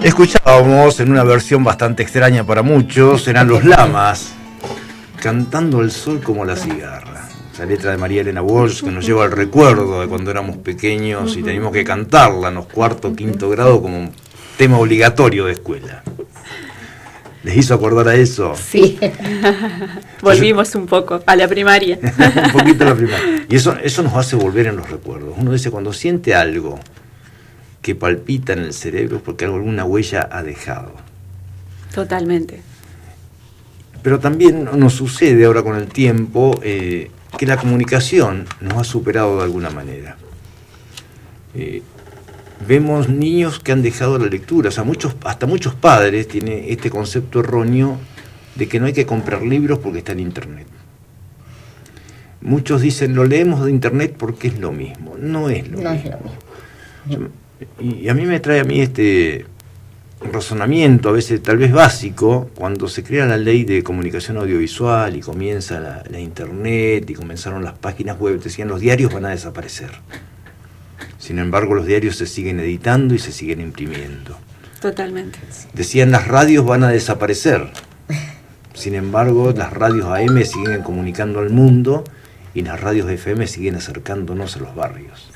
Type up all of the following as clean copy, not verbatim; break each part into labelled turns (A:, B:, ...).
A: Escuchábamos en una versión bastante extraña para muchos, eran los Lamas, cantando el sol como la cigarra. Esa letra de María Elena Walsh que nos lleva al recuerdo de cuando éramos pequeños y teníamos que cantarla en los cuarto, quinto grado como un tema obligatorio de escuela. ¿Les hizo acordar a eso?
B: Sí. Volvimos un poco a la primaria.
A: Un poquito a la primaria. Y eso nos hace volver en los recuerdos. Uno dice, cuando siente algo que palpita en el cerebro, porque alguna huella ha dejado.
B: Totalmente.
A: Pero también nos sucede ahora con el tiempo que la comunicación nos ha superado de alguna manera. Vemos niños que han dejado la lectura, o sea, hasta muchos padres tienen este concepto erróneo de que no hay que comprar libros porque está en internet. Muchos dicen, lo leemos de internet porque es lo mismo. No es lo mismo. Y a mí me trae este razonamiento, a veces tal vez básico, cuando se crea la ley de comunicación audiovisual y comienza la internet y comenzaron las páginas web, decían los diarios van a desaparecer. Sin embargo, los diarios se siguen editando y se siguen imprimiendo.
B: Totalmente.
A: Decían las radios van a desaparecer. Sin embargo, las radios AM siguen comunicando al mundo y las radios FM siguen acercándonos a los barrios.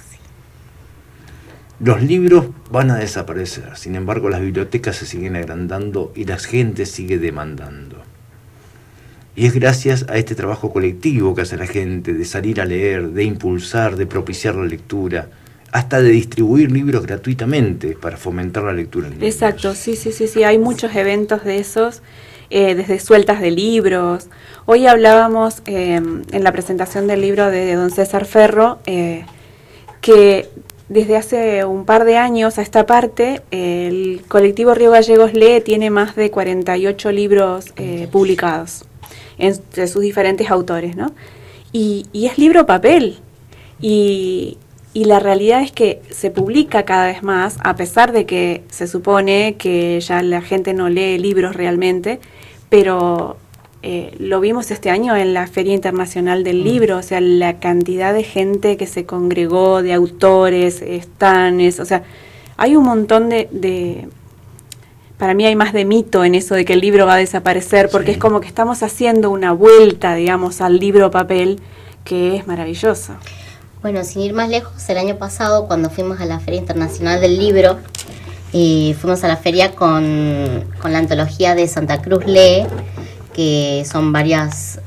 A: Los libros van a desaparecer, sin embargo las bibliotecas se siguen agrandando y la gente sigue demandando. Y es gracias a este trabajo colectivo que hace la gente, de salir a leer, de impulsar, de propiciar la lectura, hasta de distribuir libros gratuitamente para fomentar la lectura en niños.
B: Exacto, sí, hay muchos eventos de esos, desde sueltas de libros. Hoy hablábamos en la presentación del libro de don César Ferro, que desde hace un par de años a esta parte, el colectivo Río Gallegos Lee tiene más de 48 libros publicados entre sus diferentes autores, ¿no? Y es libro papel. Y la realidad es que se publica cada vez más, a pesar de que se supone que ya la gente no lee libros realmente, pero lo vimos este año en la Feria Internacional del Libro, o sea, la cantidad de gente que se congregó, de autores, stands, o sea, hay un montón para mí hay más de mito en eso de que el libro va a desaparecer, porque es como que estamos haciendo una vuelta, digamos, al libro papel, que es maravilloso.
C: Bueno, sin ir más lejos, el año pasado, cuando fuimos a la Feria Internacional del Libro, fuimos a la feria con la antología de Santa Cruz Lee, que son varias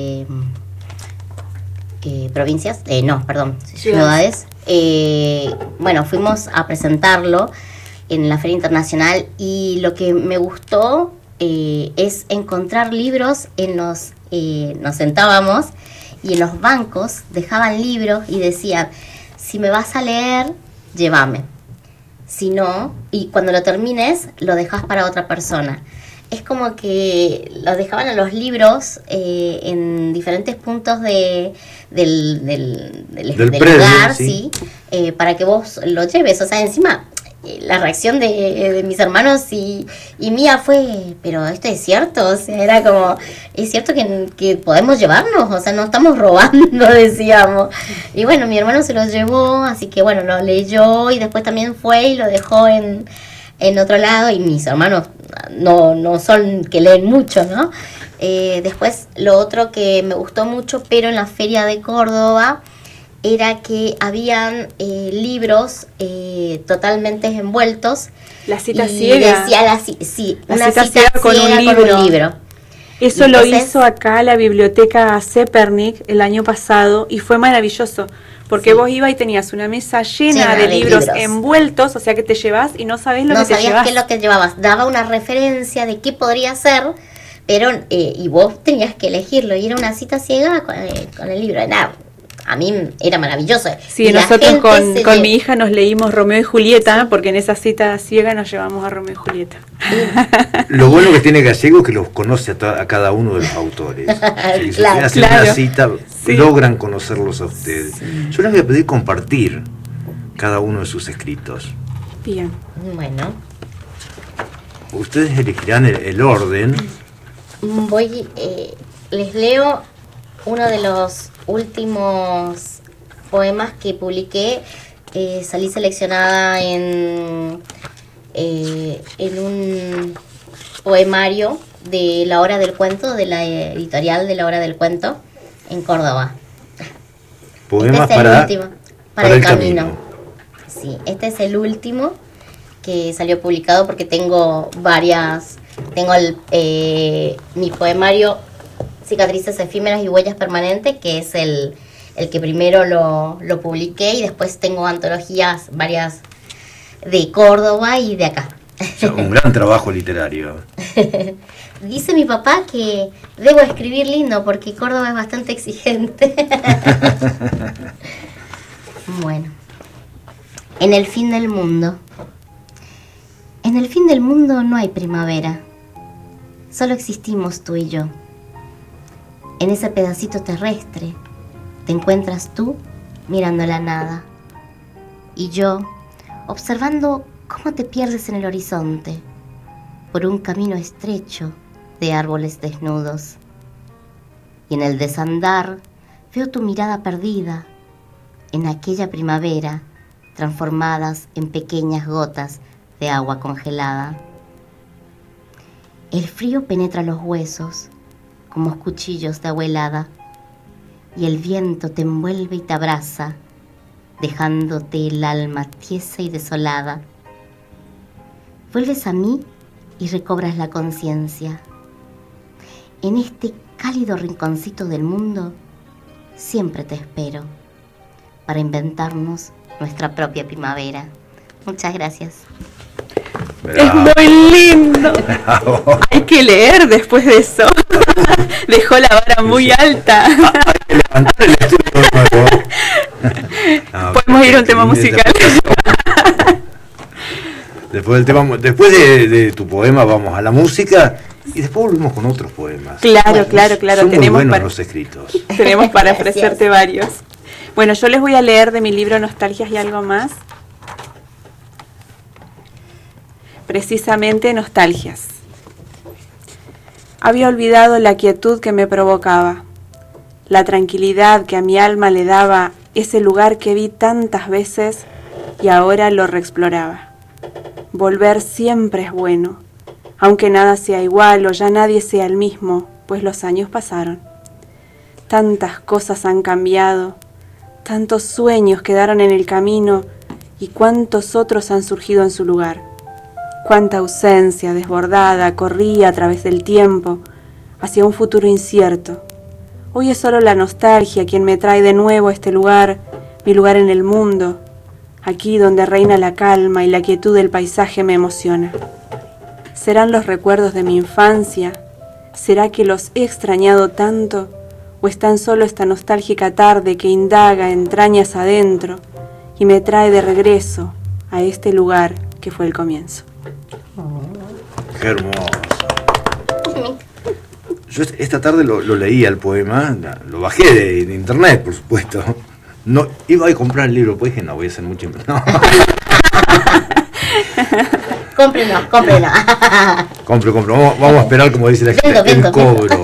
C: provincias, ciudades. Bueno, fuimos a presentarlo en la Feria Internacional y lo que me gustó es encontrar libros nos sentábamos y en los bancos dejaban libros y decían, si me vas a leer, llévame. Si no, y cuando lo termines, lo dejas para otra persona. Es como que los dejaban a los libros en diferentes puntos del lugar, ¿sí? Para que vos lo lleves. O sea, encima, la reacción de mis hermanos y mía fue, pero esto es cierto, o sea, era como, es cierto que podemos llevarnos, o sea, no estamos robando, decíamos. Y bueno, mi hermano se lo llevó, así que bueno, lo leyó y después también fue y lo dejó en otro lado, y mis hermanos no son que leen mucho, ¿no? Después, lo otro que me gustó mucho, pero en la Feria de Córdoba, era que habían libros totalmente envueltos.
B: La cita ciega.
C: Decía una cita ciega con un libro.
B: Eso entonces, lo hizo acá la biblioteca Zepernik el año pasado y fue maravilloso. Porque vos ibas y tenías una mesa llena de libros envueltos, o sea que te llevas y no sabés lo que te llevas. No sabías qué es lo que llevabas. Daba una referencia de qué podría ser, pero y vos tenías que elegirlo. Y era una cita ciega con el libro. Nada, a mí era maravilloso. Sí, y nosotros con mi hija nos leímos Romeo y Julieta, porque en esa cita ciega nos llevamos a Romeo y Julieta.
A: Lo bueno que tiene Gallego es que los conoce a cada uno de los autores. Si ustedes hacen una cita, logran conocerlos a ustedes. Sí. Yo les voy a pedir compartir cada uno de sus escritos.
B: Bien.
C: Bueno.
A: Ustedes elegirán el orden.
C: Les leo uno de los últimos poemas que publiqué. Salí seleccionada en en un poemario de La Hora del Cuento, de la editorial de La Hora del Cuento, en Córdoba.
A: Poemas
C: para el camino. Sí, este es el último que salió publicado porque tengo varias. Tengo mi poemario Cicatrices Efímeras y Huellas Permanentes, que es el que primero lo publiqué, y después tengo antologías varias de Córdoba y de acá.
A: O sea, un gran trabajo literario.
C: Dice mi papá que debo escribir lindo porque Córdoba es bastante exigente. Bueno. En el fin del mundo. En el fin del mundo no hay primavera. Solo existimos tú y yo. En ese pedacito terrestre te encuentras tú mirando la nada. Y yo observando cómo te pierdes en el horizonte por un camino estrecho de árboles desnudos. Y en el desandar veo tu mirada perdida en aquella primavera, transformadas en pequeñas gotas de agua congelada. El frío penetra los huesos como cuchillos de abuelada, y el viento te envuelve y te abraza, dejándote el alma tiesa y desolada. Vuelves a mí y recobras la conciencia. En este cálido rinconcito del mundo siempre te espero para inventarnos nuestra propia primavera. Muchas gracias.
B: Es muy lindo. Hay que leer después de eso. Dejó la vara muy alta.
A: Hay que levantar el estudio de nuevo.
B: Podemos ir a un tema musical.
A: Después de tu poema vamos a la música y después volvemos con otros poemas.
B: Claro, claro.
A: Son muy
B: tenemos
A: buenos los escritos.
B: Tenemos para ofrecerte varios. Bueno, yo les voy a leer de mi libro Nostalgias y algo más. Precisamente Nostalgias. Había olvidado la quietud que me provocaba, la tranquilidad que a mi alma le daba ese lugar que vi tantas veces y ahora lo reexploraba. Volver siempre es bueno, aunque nada sea igual o ya nadie sea el mismo, pues los años pasaron. Tantas cosas han cambiado, tantos sueños quedaron en el camino y cuántos otros han surgido en su lugar. Cuánta ausencia desbordada corría a través del tiempo hacia un futuro incierto. Hoy es solo la nostalgia quien me trae de nuevo a este lugar, mi lugar en el mundo. Aquí donde reina la calma y la quietud del paisaje me emociona. ¿Serán los recuerdos de mi infancia? ¿Será que los he extrañado tanto? ¿O es tan solo esta nostálgica tarde que indaga entrañas adentro y me trae de regreso a este lugar que fue el comienzo?
A: Qué hermoso. Yo esta tarde lo leí el poema, lo bajé de internet, por supuesto. No iba a comprar el libro, pues dije, no, voy a hacer mucho. No.
C: Cómprelo.
A: Compro. Vamos a esperar, como dice la gente, el cobro.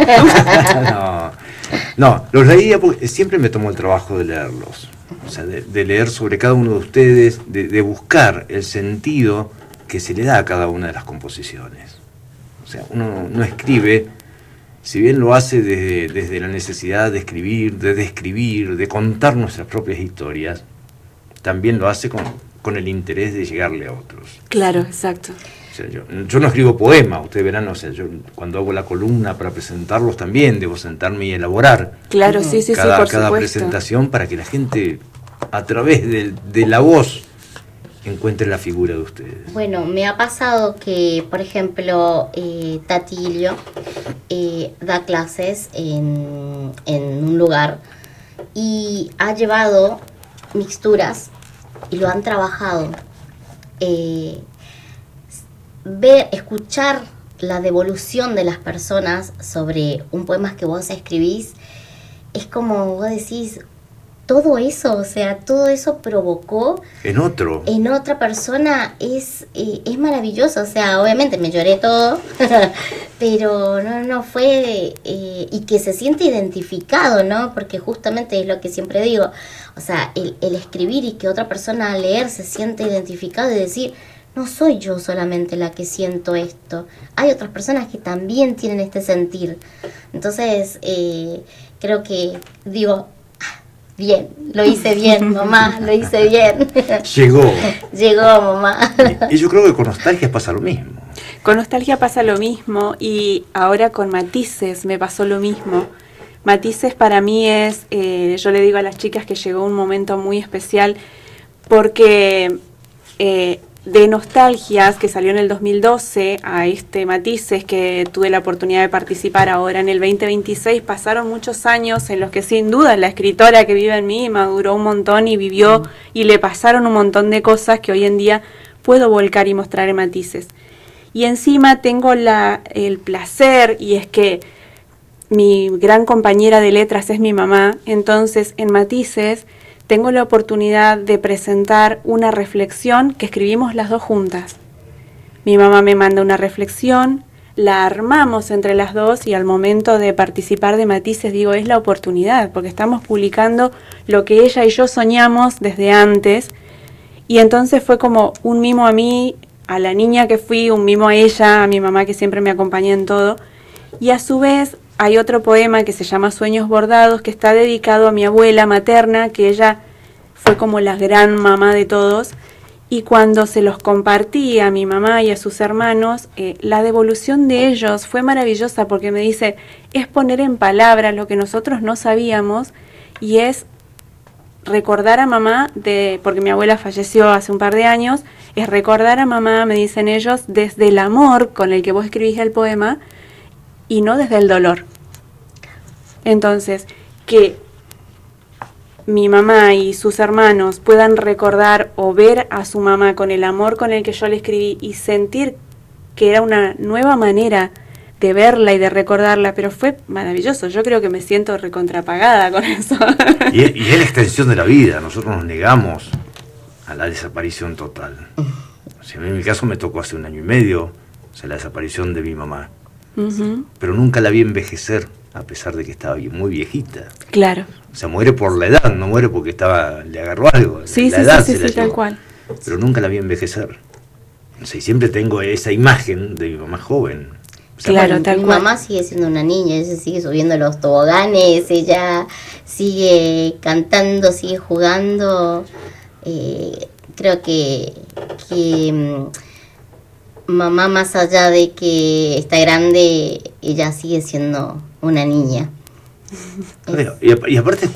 A: No, los leía porque siempre me tomó el trabajo de leerlos. O sea, de leer sobre cada uno de ustedes, de buscar el sentido que se le da a cada una de las composiciones. O sea, uno no escribe, si bien lo hace desde la necesidad de escribir, de describir, de contar nuestras propias historias, también lo hace con el interés de llegarle a otros.
B: Claro, exacto.
A: O sea, yo no escribo poemas, ustedes verán, o sea, yo cuando hago la columna para presentarlos también debo sentarme y elaborar.
B: Claro, sí, por
A: cada
B: supuesto.
A: presentación para que la gente, a través de la voz, encuentre la figura de ustedes.
C: Bueno, me ha pasado que, por ejemplo, Tatilio da clases en un lugar y ha llevado mixturas y lo han trabajado. Escuchar la devolución de las personas sobre un poema que vos escribís, es como vos decís, todo eso provocó
A: en otra
C: persona, es maravilloso. O sea, obviamente me lloré todo, pero no fue, y que se siente identificado, ¿no? Porque justamente es lo que siempre digo, o sea, el escribir y que otra persona al leer se siente identificado y decir, no soy yo solamente la que siento esto, hay otras personas que también tienen este sentir. Entonces, creo que digo, bien, lo hice bien, mamá, lo hice bien. Llegó, mamá.
A: Y yo creo que con Nostalgia pasa lo mismo.
B: Con Nostalgia pasa lo mismo, y ahora con Matices me pasó lo mismo. Matices para mí es, yo le digo a las chicas que llegó un momento muy especial, porque de Nostalgias, que salió en el 2012, a este Matices, que tuve la oportunidad de participar ahora en el 2026, pasaron muchos años en los que sin duda la escritora que vive en mí maduró un montón y vivió, y le pasaron un montón de cosas que hoy en día puedo volcar y mostrar en Matices. Y encima tengo el placer, y es que mi gran compañera de letras es mi mamá, entonces en Matices tengo la oportunidad de presentar una reflexión que escribimos las dos juntas. Mi mamá me manda una reflexión, la armamos entre las dos, y al momento de participar de Matices digo, es la oportunidad, porque estamos publicando lo que ella y yo soñamos desde antes, y entonces fue como un mimo a mí, a la niña que fui, un mimo a ella, a mi mamá que siempre me acompaña en todo, y a su vez hay otro poema que se llama Sueños Bordados, que está dedicado a mi abuela materna, que ella fue como la gran mamá de todos, y cuando se los compartí a mi mamá y a sus hermanos, la devolución de ellos fue maravillosa, porque me dice, es poner en palabras lo que nosotros no sabíamos, y es recordar a mamá, porque mi abuela falleció hace un par de años, es recordar a mamá, me dicen ellos, desde el amor con el que vos escribís el poema, y no desde el dolor. Entonces, que mi mamá y sus hermanos puedan recordar o ver a su mamá con el amor con el que yo le escribí, y sentir que era una nueva manera de verla y de recordarla, pero fue maravilloso. Yo creo que me siento recontrapagada con eso.
A: Y es la extensión de la vida. Nosotros nos negamos a la desaparición total. O sea, en mi caso me tocó hace 1 año y medio, o sea, la desaparición de mi mamá. Pero nunca la vi envejecer, a pesar de que estaba muy viejita.
B: Claro.
A: O sea, muere por la edad, no muere porque le agarró algo.
B: Sí,
A: la edad
B: sí,
A: se la
B: tal cual.
A: Pero nunca la vi envejecer. O sea, y siempre tengo esa imagen de mi mamá joven. O sea,
B: Claro, tal
C: mi
B: cual.
C: mamá sigue siendo una niña, ella sigue subiendo los toboganes, ella sigue cantando, sigue jugando. Creo que mamá, más allá de que está grande, ella sigue siendo una niña.
A: y aparte